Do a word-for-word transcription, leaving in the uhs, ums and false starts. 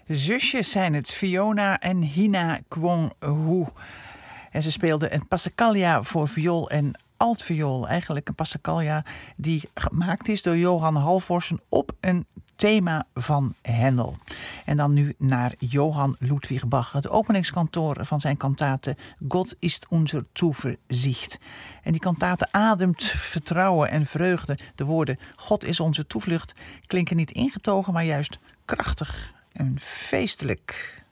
zusjes zijn het, Fiona en Hina Kwong-Hu. En ze speelden een Passacaglia voor viool en altviool. Eigenlijk een Passacaglia die gemaakt is door Johan Halvorsen op een thema van Händel. En dan nu naar Johann Ludwig Bach, het openingskantoor van zijn kantate God ist unser Zuversicht. En die kantate ademt vertrouwen en vreugde. De woorden God is onze toevlucht klinken niet ingetogen, maar juist krachtig en feestelijk.